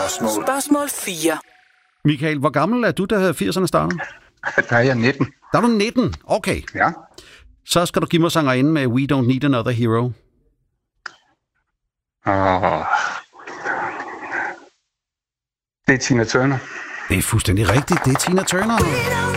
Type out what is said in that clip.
Spørgsmål 4. Michael, hvor gammel er du, da 80'erne startede? Der er jeg 19. Der er du 19? Okay. Ja. Så skal du give mig sangerinden med We Don't Need Another Hero. Det er Tina Turner. Det er fuldstændig rigtigt. Det er Tina Turner.